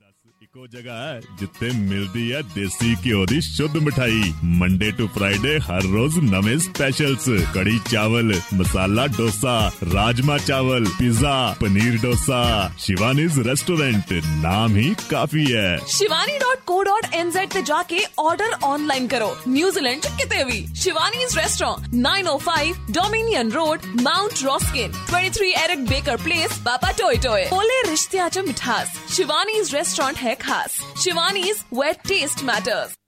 Eco जगह है जिथे मिलदी है देसी घ्यो दी शुद्ध मिठाई। मंडे टू फ्राइडे हर रोज नवे स्पेशल्स, कड़ी चावल, मसाला डोसा, राजमा चावल, पिज्जा, पनीर डोसा। शिवानीज रेस्टोरेंट, नाम ही काफी है। shivani.co.nz पे जाके ऑर्डर ऑनलाइन करो। न्यूजीलैंड च किते भी Shivani's restaurant 905 dominion road, mount रॉस्किन, 23 Eric baker place, पापा टोय टोय। बोले रिश्ते च मिठास, शिवानीज रेस्टोरेंट है खास। Shivani's, where taste matters।